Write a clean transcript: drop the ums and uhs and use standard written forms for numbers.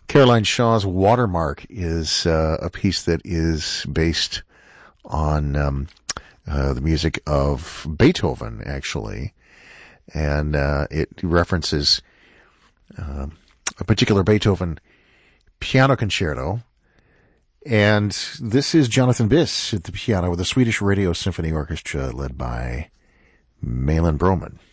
Caroline Shaw's Watermark is a piece that is based on the music of Beethoven, actually. And it references a particular Beethoven piano concerto. And this is Jonathan Biss at the piano with the Swedish Radio Symphony Orchestra led by Malin Broman.